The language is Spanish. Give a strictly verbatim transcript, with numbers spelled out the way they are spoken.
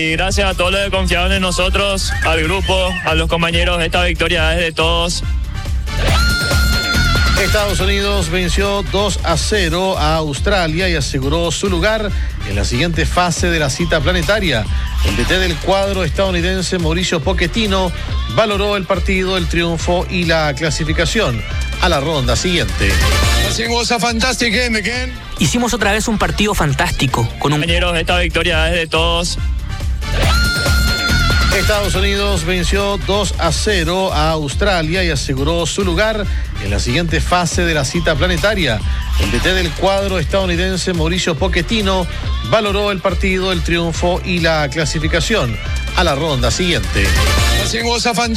Y gracias a todos los que confiaron en nosotros, al grupo, a los compañeros. Esta victoria es de todos. Estados Unidos venció dos a cero a Australia y aseguró su lugar en la siguiente fase de la cita planetaria. El D T del cuadro estadounidense Mauricio Pochettino valoró el partido, el triunfo y la clasificación a la ronda siguiente. Hicimos otra vez un partido fantástico con un... Compañeros, esta victoria es de todos. Estados Unidos venció dos a cero a Australia y aseguró su lugar en la siguiente fase de la cita planetaria. El D T del cuadro estadounidense Mauricio Pochettino valoró el partido, el triunfo y la clasificación a la ronda siguiente.